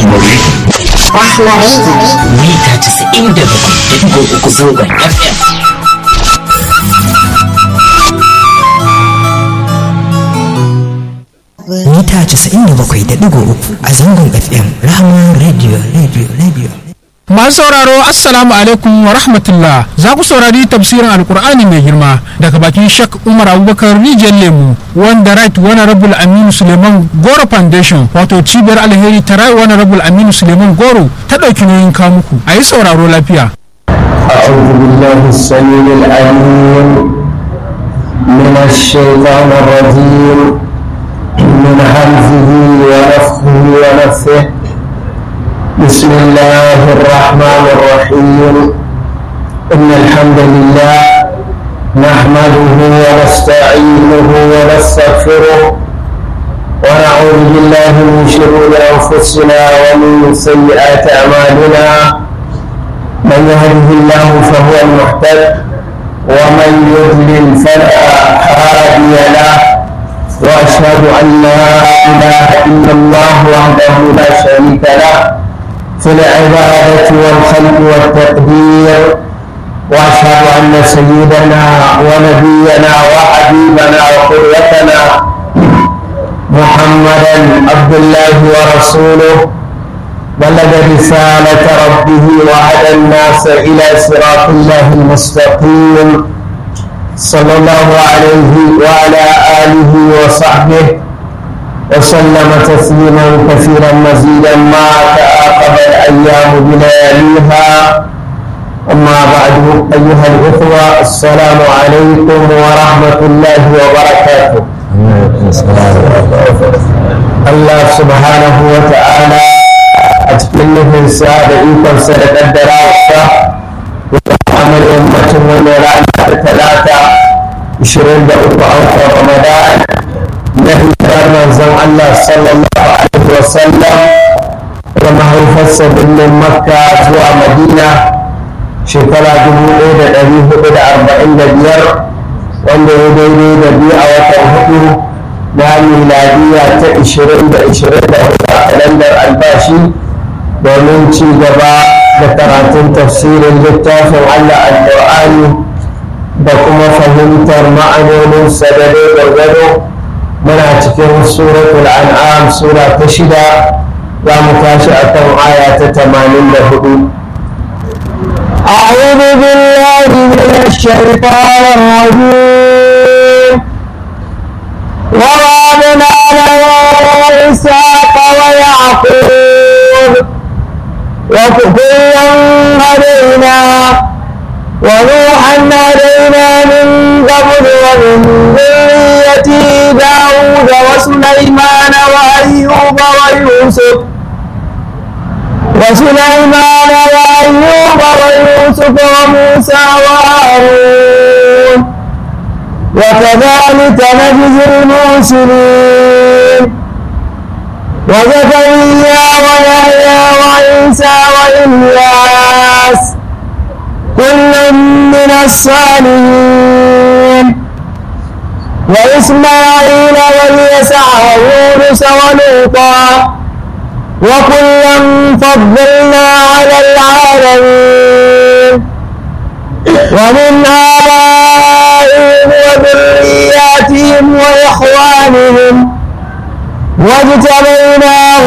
mita 97.3 zangon FM. Mita 97.3 a zangon FM, Rahama Radio. Masu sauraro assalamu alaikum wa rahmatullah. Za ku saurari tafsirin alkur'ani mai girma daga bakin Shak Umar Abubakar Rijiyar Lemu, wanda Right Honorable Aminu Suleiman Goro Foundation, wato cibiyar alheri ta Right Honorable Aminu Suleiman Goro ta ɗauki nauyin kamuku. A yi sauraro lafiya. أعوذ بالله السميع العليم من الشيطان الرجيم من همزه ونفخه ونفثه. بسم الله الرحمن الرحيم. إن الحمد لله نحمده ونستعينه ونستغفره ونعوذ بالله من شرور أنفسنا ومن سيئات أعمالنا. من يهده الله فهو المهتد ومن يضلل فلا هادي له. وأشهد أن لا إله إلا الله وحده لا شريك له في العبادة والخلق والتقدير. وأشهد أن سيدنا ونبينا وحبيبنا وقدوتنا محمدا عبد الله ورسوله، بلغ رسالة ربه وهدى الناس إلى صراط الله المستقيم، صلى الله عليه وعلى آله وصحبه وسلم تسليما كثيرا مزيدا ما تعاقب الأيام بلياليها. أما بعد، أيها الأخوة، السلام عليكم ورحمة الله وبركاته. الله سبحانه وتعالى أتكلم في السادة إيكم سنة الدراسة وعمل أمة ونرى ثلاثة 23 رمضان نهي رمضان الله صلى الله عليه وسلم وما هو فسر من مكة زوى مدينة شكرا جمهورية 445 wanda ya daidai da biyu a watan hudu na miladiya ta 2024 a kalandar albashi, domin ci gaba da karatun tafsirin littafin Allah al-Qur'ani da kuma fahimtar ma'anoninsa da gwargwado. muna cikin suratul an'am sura ta 6 za mu tashi akan aya ta 84. أعوذ بالله من الشيطان الرجيم. ووهبنا له إسحاق ويعقوب وكلا هدينا ونوحا هدينا من قبل ومن ذريته داود وسليمان وأيوب ويوسف وموسى وهارون، وكذلك نجزي المحسنين. وزكريا ويحيى وعيسى وإلياس كل من الصالحين، وإسماعيل واليسع ويونس ولوطا وكلا فضلنا على العالمين. ومن آبائهم وذرياتهم وإخوانهم واجتبيناهم